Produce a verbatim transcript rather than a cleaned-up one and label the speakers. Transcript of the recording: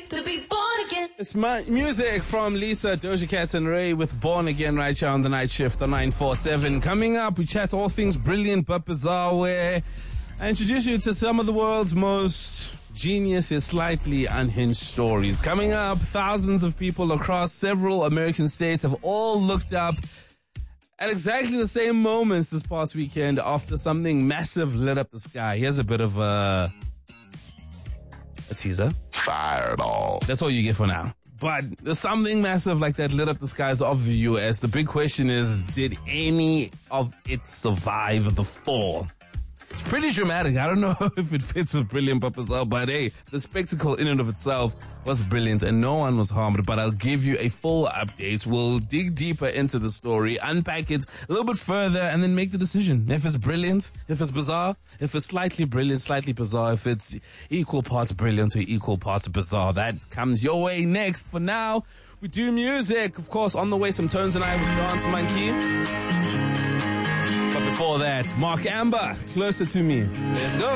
Speaker 1: to be born again.
Speaker 2: It's my music from Lisa, Doja Cat and Ray with Born Again right here on the night shift on nine four seven. Coming up, we chat all things brilliant but bizarre, where I introduce you to some of the world's most genius yet slightly unhinged stories. Coming up, thousands of people across several American states have all looked up at exactly the same moments this past weekend after something massive lit up the sky. Here's a bit of a, a teaser.
Speaker 3: Fireball.
Speaker 2: That's all you get for now. But there's something massive like that lit up the skies of the U S. The big question is, did any of it survive the fall? It's pretty dramatic. I don't know if it fits with brilliant but bizarre, but hey, the spectacle in and of itself was brilliant and no one was harmed. But I'll give you a full update. We'll dig deeper into the story, unpack it a little bit further, and then make the decision. If it's brilliant, if it's bizarre, if it's slightly brilliant, slightly bizarre, if it's equal parts brilliant or equal parts bizarre. That comes your way next. For now, we do music. Of course, on the way, some Tones and I with Dance Monkey. But before that, Mark Amber, Closer to Me. Let's go.